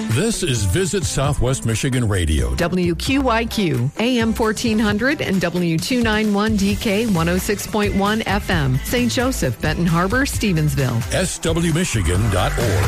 This is Visit Southwest Michigan Radio. WQYQ, AM 1400 and W291DK 106.1 FM, St. Joseph, Benton Harbor, Stevensville. SWMichigan.org.